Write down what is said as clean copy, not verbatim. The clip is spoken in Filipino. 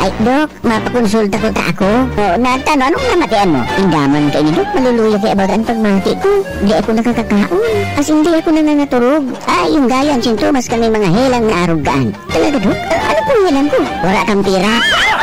Ay, Dok, mapakonsulta ko ta ako. O, natano, anong namatian mo? Indaman kayo ni Dok, maluluya kay about ang pagmati ko. Di ako nakakakaon. As hindi ako nangangaturog. Ay, yung gayan, sintomas kami mga helang na arugaan. Talaga, Dok? Ano pong helang ko? Wala kang tira.